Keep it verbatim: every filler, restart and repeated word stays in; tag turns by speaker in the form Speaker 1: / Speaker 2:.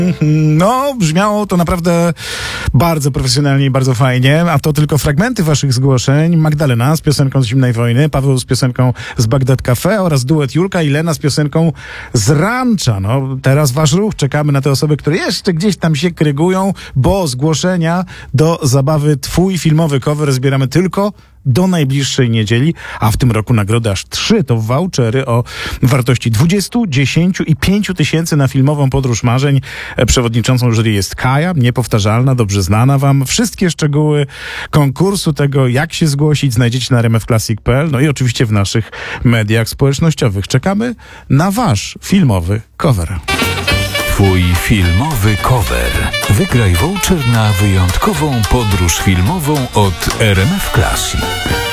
Speaker 1: No, brzmiało to naprawdę bardzo profesjonalnie i bardzo fajnie, a to tylko fragmenty waszych zgłoszeń. Magdalena z piosenką z Zimnej Wojny, Paweł z piosenką z Bagdad Cafe oraz duet Julka i Lena z piosenką z Rancza. No, teraz wasz ruch. Czekamy na te osoby, które jeszcze gdzieś tam się krygują, bo zgłoszenia do zabawy Twój filmowy cover zbieramy tylko do najbliższej niedzieli, a w tym roku nagrody aż trzy to vouchery o wartości dwadzieścia, dziesięć i pięć tysięcy na filmową podróż marzeń. Przewodniczącą jury jest Kaja, niepowtarzalna, dobrze znana wam. Wszystkie szczegóły konkursu, tego jak się zgłosić, znajdziecie na r m f classic kropka p l, no i oczywiście w naszych mediach społecznościowych. Czekamy na wasz filmowy cover.
Speaker 2: Twój filmowy cover. Wygraj voucher na wyjątkową podróż filmową od R M F Classic.